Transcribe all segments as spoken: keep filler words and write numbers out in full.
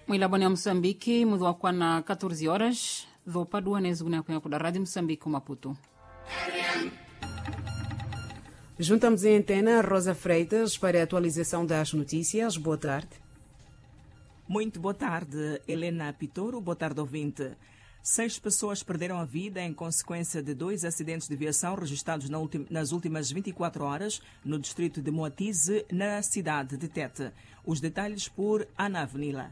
Mwila bwana Msambiki mudwa kwa na catorze horas do padua nezuguna kwa da Rádio Moçambique Maputo. Juntamos em antena Rosa Freitas para a atualização das notícias. Boa tarde. Muito boa tarde, Helena Pitoro. Boa tarde, ouvinte. Seis pessoas perderam a vida em consequência de dois acidentes de viação registrados na ultim, nas últimas vinte e quatro horas no distrito de Moatize, na cidade de Tete. Os detalhes por Ana Avenila.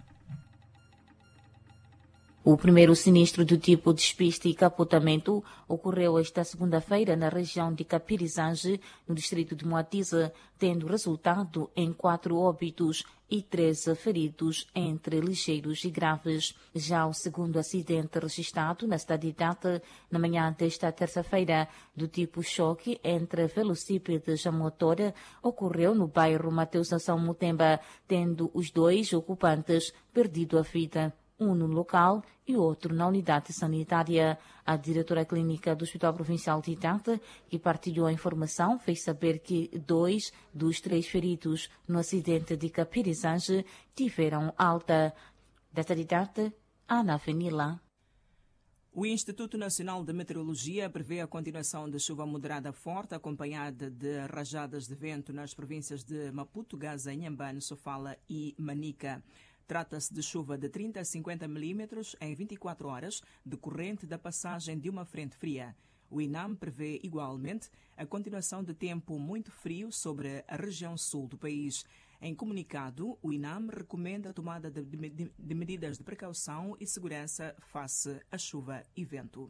O primeiro sinistro do tipo despiste e capotamento ocorreu esta segunda-feira na região de Capirizange, no distrito de Moatize, tendo resultado em quatro óbitos e treze feridos, entre ligeiros e graves. Já o segundo acidente registrado na cidade de Tete, na manhã desta terça-feira, do tipo choque entre velocípedes a motor, ocorreu no bairro Mateus Nação Mutemba, tendo os dois ocupantes perdido a vida. Um no local e outro na unidade sanitária. A diretora clínica do Hospital Provincial de Tete, que partilhou a informação, fez saber que dois dos três feridos no acidente de Capirizange tiveram alta. Da cidade de Tete, Ana Avenila. O Instituto Nacional de Meteorologia prevê a continuação de chuva moderada forte, acompanhada de rajadas de vento nas províncias de Maputo, Gaza, Inhambane, Sofala e Manica. Trata-se de chuva de trinta a cinquenta milímetros em vinte e quatro horas, decorrente da passagem de uma frente fria. O INAM prevê, igualmente, a continuação de tempo muito frio sobre a região sul do país. Em comunicado, o INAM recomenda a tomada de, de, de medidas de precaução e segurança face à chuva e vento.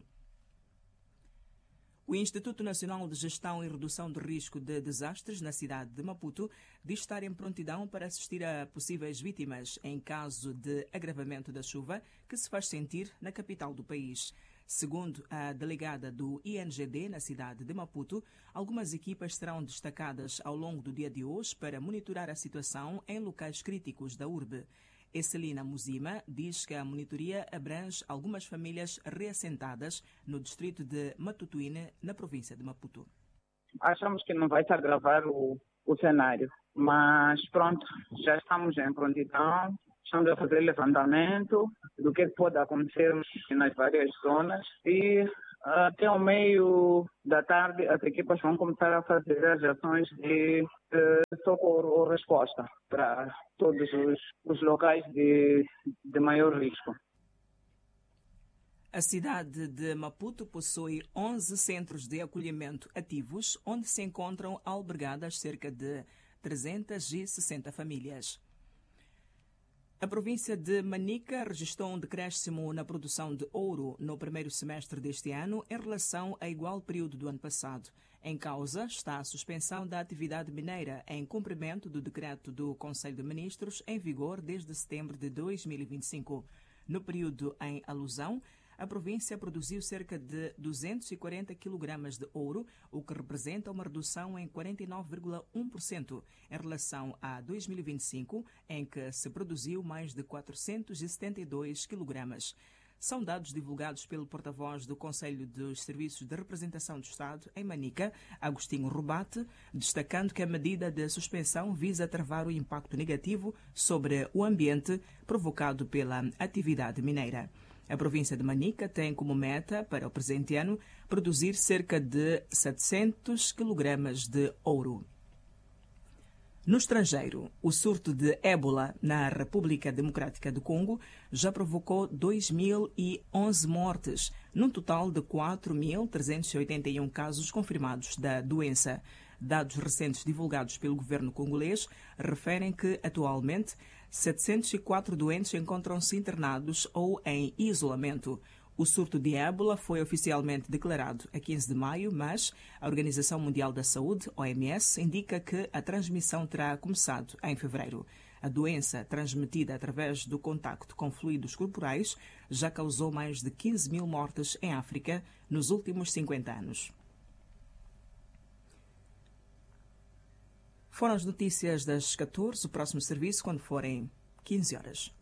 O Instituto Nacional de Gestão e Redução de Risco de Desastres na cidade de Maputo diz estar em prontidão para assistir a possíveis vítimas em caso de agravamento da chuva que se faz sentir na capital do país. Segundo a delegada do I N G D na cidade de Maputo, algumas equipas serão destacadas ao longo do dia de hoje para monitorar a situação em locais críticos da urbe. Esselina Muzima diz que a monitoria abrange algumas famílias reassentadas no distrito de Matutuine, na província de Maputo. Achamos que não vai se agravar o, o cenário, mas pronto, já estamos em prontidão, estamos a fazer levantamento do que pode acontecer nas várias zonas e até o meio da tarde as equipas vão começar a fazer as ações de, de socorro ou resposta para todos os, os locais de, de maior risco. A cidade de Maputo possui onze centros de acolhimento ativos, onde se encontram albergadas cerca de trezentas e sessenta famílias. A província de Manica registrou um decréscimo na produção de ouro no primeiro semestre deste ano em relação a igual período do ano passado. Em causa está a suspensão da atividade mineira em cumprimento do decreto do Conselho de Ministros em vigor desde setembro de dois mil e vinte e cinco. No período em alusão, a província produziu cerca de duzentos e quarenta quilogramas de ouro, o que representa uma redução em quarenta e nove vírgula um por cento em relação a dois mil e vinte e cinco, em que se produziu mais de quatrocentos e setenta e dois quilogramas. São dados divulgados pelo porta-voz do Conselho dos Serviços de Representação do Estado, em Manica, Agostinho Rubate, destacando que a medida de suspensão visa travar o impacto negativo sobre o ambiente provocado pela atividade mineira. A província de Manica tem como meta, para o presente ano, produzir cerca de setecentos quilogramas de ouro. No estrangeiro, o surto de ébola na República Democrática do Congo já provocou dois mil e onze mortes, num total de quatro mil trezentos e oitenta e um casos confirmados da doença. Dados recentes divulgados pelo governo congolês referem que, atualmente, setecentos e quatro doentes encontram-se internados ou em isolamento. O surto de ébola foi oficialmente declarado a quinze de maio, mas a Organização Mundial da Saúde, O M S, indica que a transmissão terá começado em fevereiro. A doença, transmitida através do contacto com fluidos corporais, já causou mais de quinze mil mortes em África nos últimos cinquenta anos. Foram as notícias das catorze, o próximo serviço quando forem quinze horas.